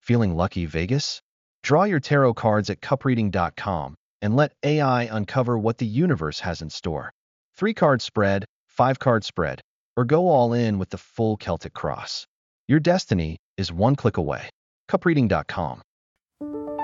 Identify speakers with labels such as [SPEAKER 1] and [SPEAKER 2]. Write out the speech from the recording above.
[SPEAKER 1] Feeling lucky, Vegas? Draw your tarot cards at cupreading.com and let AI uncover what the universe has in store. 3-card spread, 5-card spread, or go all in with the full Celtic cross. Your destiny is one click away. cupreading.com